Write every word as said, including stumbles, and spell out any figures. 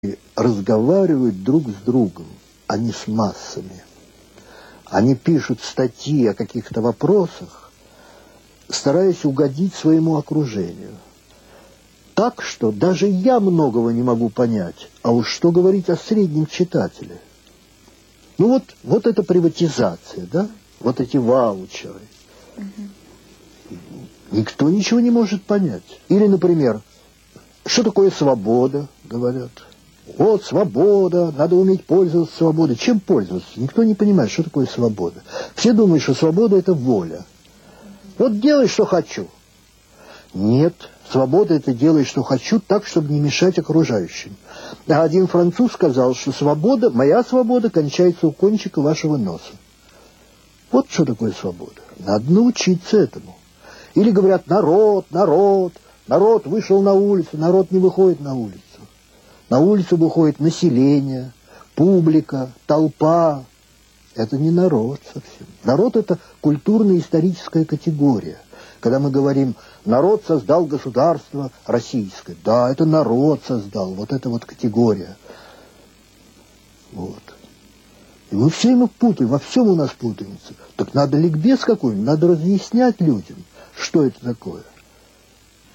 разговаривают друг с другом, а не с массами. Они пишут статьи о каких-то вопросах, стараясь угодить своему окружению. Так что даже я многого не могу понять, а уж что говорить о среднем читателе. Ну вот, вот это приватизация, да? Вот эти ваучеры. Угу. Никто ничего не может понять. Или, например, что такое свобода, говорят. Вот свобода, надо уметь пользоваться свободой. Чем пользоваться? Никто не понимает, что такое свобода. Все думают, что свобода – это воля. Вот делай, что хочу. Нет, свобода – это делай, что хочу, так, чтобы не мешать окружающим. А один француз сказал, что свобода, моя свобода кончается у кончика вашего носа. Вот что такое свобода. Надо научиться этому. Или говорят, народ, народ, народ вышел на улицу, народ не выходит на улицу. На улицу выходит население, публика, толпа. Это не народ совсем. Народ – это культурно-историческая категория. Когда мы говорим, народ создал государство российское. Да, это народ создал. Вот это вот категория. Вот. И мы все мы путаем, во всем у нас путаемся. Так надо ликбез какой-нибудь, надо разъяснять людям, что это такое.